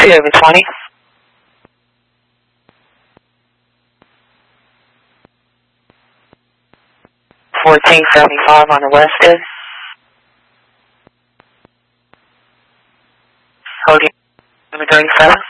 3 over 20. 1475 on the west is. Holding 37.